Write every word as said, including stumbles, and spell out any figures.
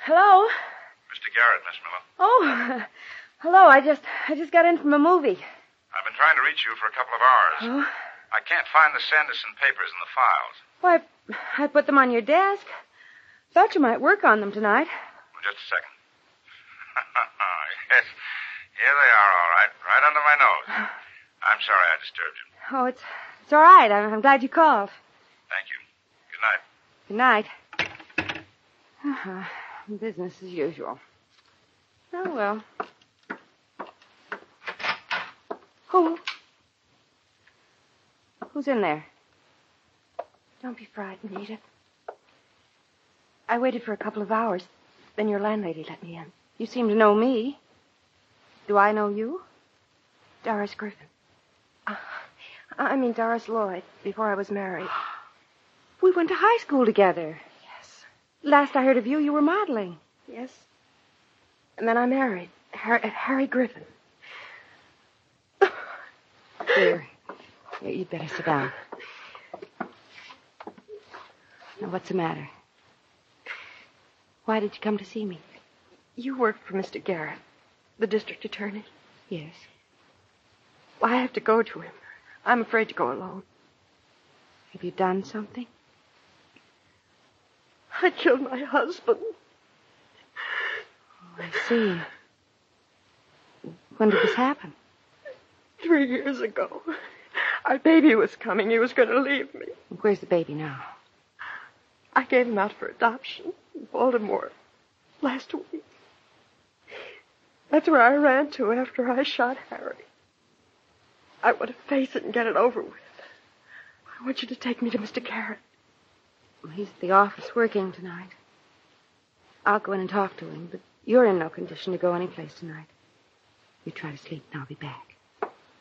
Hello? Mister Garrett, Miss Miller. Oh, uh, hello. I just I just got in from a movie. I've been trying to reach you for a couple of hours. Oh? I can't find the Sanderson papers in the files. Why, I put them on your desk. Thought you might work on them tonight. Well, just a second. Yes, here they are, all right. Right under my nose. I'm sorry I disturbed you. Oh, it's it's all right. I'm, I'm glad you called. Thank you. Good night. Good night. Uh-huh. Business as usual. Oh, well. Who? Who's in there? Don't be frightened, Edith. I waited for a couple of hours. Then your landlady let me in. You seem to know me. Do I know you? Doris Griffin. Uh, I mean Doris Lloyd, before I was married. We went to high school together. Yes. Last I heard of you, you were modeling. Yes. And then I married Harry, Harry Griffin. Here. You'd better sit down. Now, what's the matter? Why did you come to see me? You work for Mister Garrett, the district attorney. Yes. Well, I have to go to him. I'm afraid to go alone. Have you done something? I killed my husband. Oh, I see. When did this happen? Three years ago. Our baby was coming. He was going to leave me. Where's the baby now? I gave him out for adoption in Baltimore last week. That's where I ran to after I shot Harry. I want to face it and get it over with. I want you to take me to Mister Garrett. Well, he's at the office working tonight. I'll go in and talk to him, but you're in no condition to go anyplace tonight. You try to sleep and I'll be back.